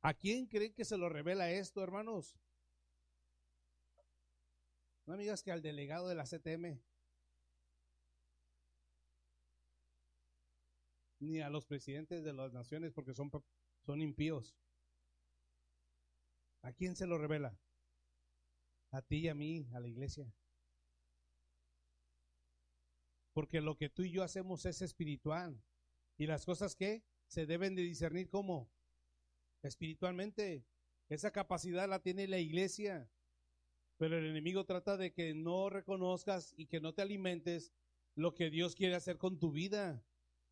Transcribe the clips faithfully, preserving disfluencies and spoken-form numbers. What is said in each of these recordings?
¿A quién creen que se lo revela esto, hermanos? No me digas que al delegado de la C T M, ni a los presidentes de las naciones, porque son, son impíos. ¿A quién se lo revela? A ti y a mí, a la iglesia. Porque lo que tú y yo hacemos es espiritual. Y las cosas que se deben de discernir como espiritualmente. Esa capacidad la tiene la iglesia. Pero el enemigo trata de que no reconozcas y que no te alimentes lo que Dios quiere hacer con tu vida.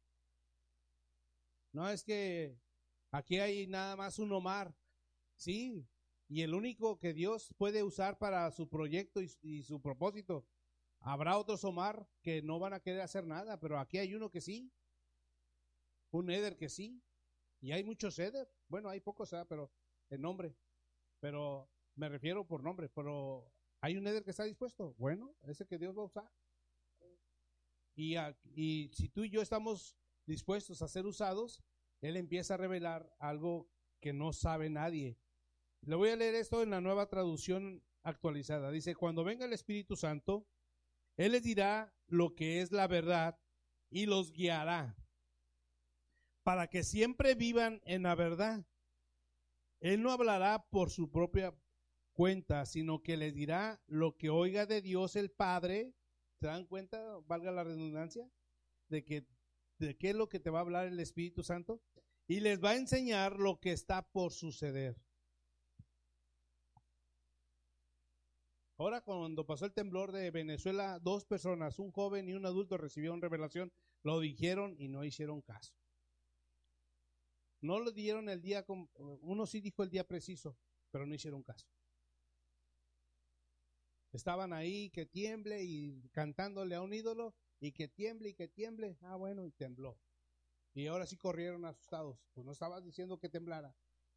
No es que aquí hay nada más un Omar, sí, y el único que Dios puede usar para su proyecto y, y su propósito. Habrá otros Omar que no van a querer hacer nada, pero aquí hay uno que sí, un Eder que sí, y hay muchos Eder. Bueno, hay pocos, ¿eh? Pero en nombre, pero me refiero por nombre, pero hay un Eder que está dispuesto. Bueno, ese que Dios va a usar. Y, a, y si tú y yo estamos dispuestos a ser usados, Él empieza a revelar algo que no sabe nadie. Le voy a leer esto en la Nueva Traducción Actualizada. Dice, cuando venga el Espíritu Santo, Él les dirá lo que es la verdad y los guiará para que siempre vivan en la verdad. Él no hablará por su propia cuenta, sino que les dirá lo que oiga de Dios el Padre. ¿Se dan cuenta, valga la redundancia, de que de qué es lo que te va a hablar el Espíritu Santo? Y les va a enseñar lo que está por suceder. Ahora, cuando pasó el temblor de Venezuela, dos personas, un joven y un adulto, recibieron revelación, lo dijeron y no hicieron caso. No le dieron el día, uno sí dijo el día preciso, pero no hicieron caso. Estaban ahí, que tiemble, y cantándole a un ídolo, y que tiemble, y que tiemble. Ah, bueno, y tembló. Y ahora sí corrieron asustados. Pues no estabas diciendo que temblara.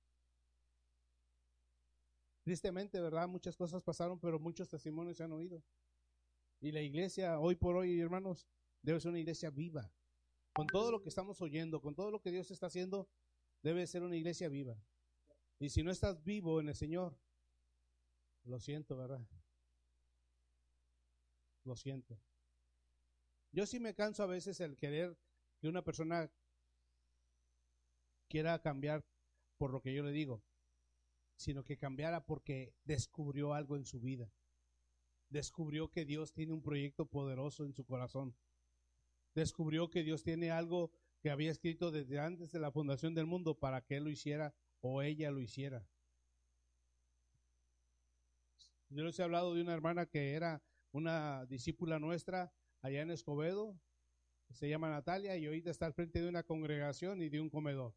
Tristemente, ¿verdad? Muchas cosas pasaron, pero muchos testimonios se han oído. Y la iglesia, hoy por hoy, hermanos, debe ser una iglesia viva. Con todo lo que estamos oyendo, con todo lo que Dios está haciendo, debe ser una iglesia viva. Y si no estás vivo en el Señor, lo siento, ¿verdad? Lo siento. Yo sí me canso a veces el querer que una persona quiera cambiar por lo que yo le digo, sino que cambiara porque descubrió algo en su vida. Descubrió que Dios tiene un proyecto poderoso en su corazón. Descubrió que Dios tiene algo que había escrito desde antes de la fundación del mundo para que él lo hiciera o ella lo hiciera. Yo les he hablado de una hermana que era una discípula nuestra allá en Escobedo, se llama Natalia, y ahorita está al frente de una congregación y de un comedor.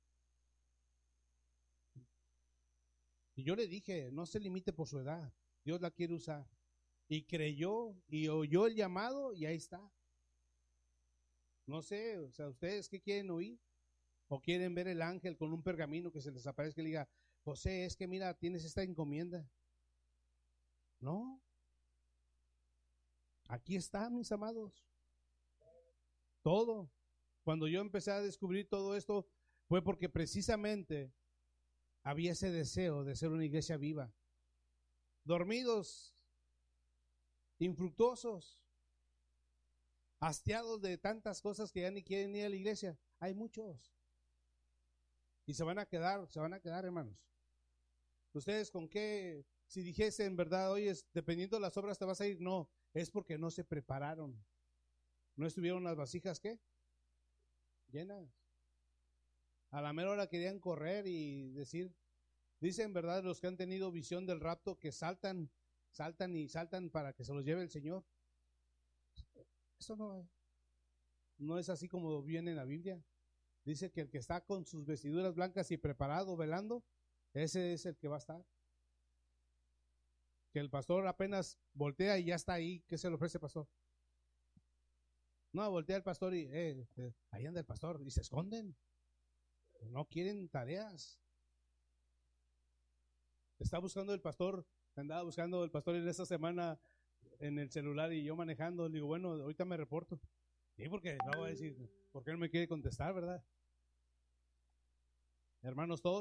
Y yo le dije, no se limite por su edad, Dios la quiere usar. Y creyó y oyó el llamado y ahí está. No sé, o sea, ¿ustedes qué quieren oír? ¿O quieren ver el ángel con un pergamino que se les aparezca y le diga, José, es que mira, tienes esta encomienda? No, aquí está, mis amados. Todo. Cuando yo empecé a descubrir todo esto, fue porque precisamente había ese deseo de ser una iglesia viva. Dormidos, infructuosos, hastiados de tantas cosas que ya ni quieren ir a la iglesia. Hay muchos. Y se van a quedar, se van a quedar, hermanos. ¿Ustedes con qué? Si dijese en verdad, oye, dependiendo de las obras te vas a ir, no, es porque no se prepararon. No estuvieron las vasijas, ¿qué? Llenas. A la mera hora querían correr y decir, dicen, ¿verdad? Los que han tenido visión del rapto que saltan, saltan y saltan para que se los lleve el Señor. Eso no, no es así como viene en la Biblia. Dice que el que está con sus vestiduras blancas y preparado, velando, ese es el que va a estar. Que el pastor apenas voltea y ya está ahí. ¿Qué se le ofrece, pastor? No, voltea el pastor y eh, eh, ahí anda el pastor y se esconden. No quieren tareas. Está buscando el pastor, andaba buscando el pastor en esta semana en el celular y yo manejando. Le digo, bueno, ahorita me reporto. Sí, porque no voy a decir, ¿por qué no me quiere contestar, verdad? Hermanos, todos.